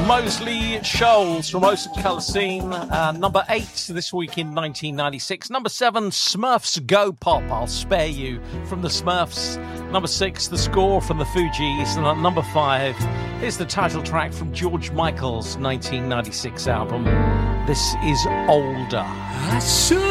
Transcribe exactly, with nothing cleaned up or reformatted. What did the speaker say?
Mosley Shoals from Ocean Colour Scene, uh, number eight this week in nineteen ninety-six. Number seven, Smurfs Go Pop, I'll Spare You from the Smurfs. Number six, The Score from the Fugees. And at number five, here's the title track from George Michael's nineteen ninety-six album. This is Older. I should